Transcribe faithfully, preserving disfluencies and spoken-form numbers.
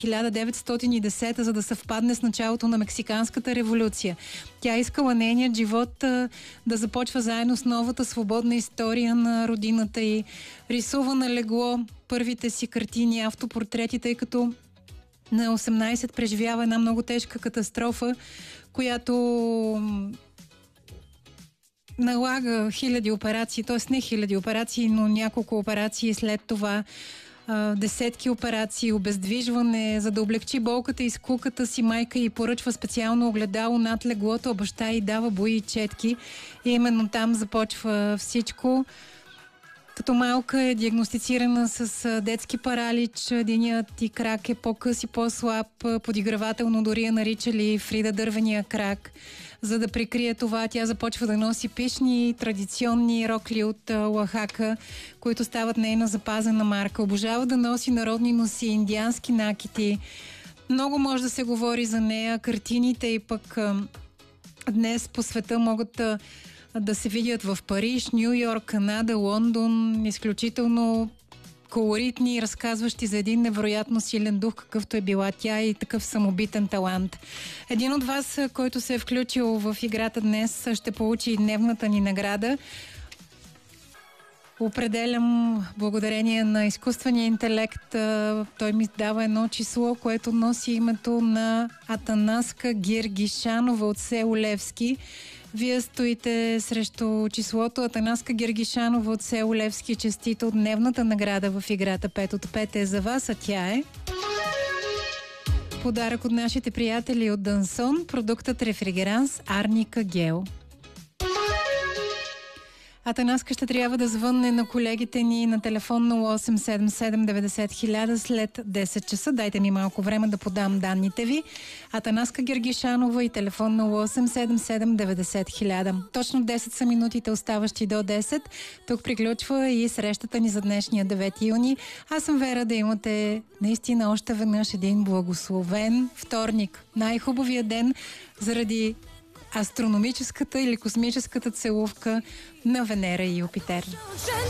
хиляда деветстотин и десета, за да съвпадне с началото на Мексиканската революция. Тя искала нейният живот а, да започва заедно с новата свободна история на родината й. Рисува на легло първите си картини, автопортрети, тъй като на осемнайсет преживява една много тежка катастрофа, която налага хиляди операции, т.е. не хиляди операции, но няколко операции след това, а, десетки операции, обездвижване, за да облегчи болката и скуката си. Майка й поръчва специално огледало над леглото, а баща й дава бои и четки. И именно там започва всичко. Като малка е диагностицирана с детски паралич, единият и крак е по-къс и по-слаб, подигравателно дори я наричали Фрида Дървения крак. За да прикрие това, тя започва да носи пишни традиционни рокли от Оахака, които стават нейна запазена марка. Обожава да носи народни носи, индиански накити. Много може да се говори за нея. Картините и пък днес по света могат да да се видят в Париж, Ню Йорк, Канада, Лондон. Изключително колоритни, разказващи за един невероятно силен дух, какъвто е била тя, и такъв самобитен талант. Един от вас, който се е включил в играта днес, ще получи дневната ни награда. Определям благодарение на изкуствения интелект. Той ми дава едно число, което носи името на Атанаска Гергишанова от село Левски. Вие стоите срещу числото. Атанаска Гергишанова от село Левски, честито. Дневната награда в играта пет от пет е за вас, а тя е подарък от нашите приятели от Дансон, продуктът рефригеранс Арника Гел. Атанаска ще трябва да звънне на колегите ни на телефон нула осем седем седем деветдесет хиляда след десет часа. Дайте ми малко време да подам данните ви. Атанаска Гергишанова и телефон нула осем седем седем деветдесет хиляда. Точно десет са минутите оставащи до десет. Тук приключва и срещата ни за днешния девети юни. Аз съм Вера, да имате наистина още веднъж един благословен вторник. Най-хубавия ден заради астрономическата или космическата целувка на Венера и Юпитер.